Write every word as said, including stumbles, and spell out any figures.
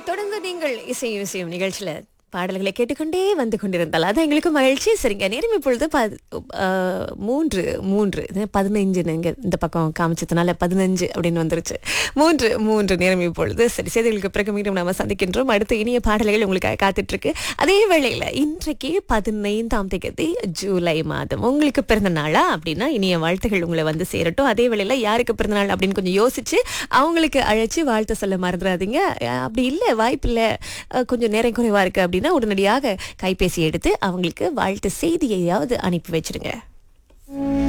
தொடர்ந்து நீங்கள் இசையும் இசையும் நிகழ்ச்சியில பாடல்களை கேட்டுக்கொண்டே வந்து கொண்டிருந்தால் அது எங்களுக்கு மகிழ்ச்சி. சரிங்க, நேரம் இப்பொழுது ப- ஆஹ் மூன்று மூன்று இது பதினைஞ்சு நீங்க இந்த பக்கம் காமிச்சதுனால பதினஞ்சு அப்படின்னு வந்துருச்சு. மூன்று மூன்று நேரம் இப்பொழுது. சரி, செய்திகளுக்கு பிறகு மீண்டும் நாம சந்திக்கின்றோம். அடுத்த இனிய பாடல்கள் உங்களுக்காக காத்துட்டு இருக்கு. அதே வேளையில இன்றைக்கு பதினைந்தாம் தேதி ஜூலை மாதம் உங்களுக்கு பிறந்த நாளா அப்படின்னா இனிய வாழ்த்துகள் உங்களை வந்து சேரட்டும். அதே வேளையில யாருக்கு பிறந்த நாள் அப்படின்னு கொஞ்சம் யோசிச்சு அவங்களுக்கு அழைச்சு வாழ்த்து சொல்ல மறந்துடாதீங்க. அஹ் அப்படி இல்லை, வாய்ப்பு இல்லை, கொஞ்சம் நேரம் குறைவா இருக்கு அப்படின்னா உடனடியாக கைபேசி எடுத்து அவங்களுக்கு வாழ்த்து செய்தியையாவது அனுப்பி வச்சிருங்க.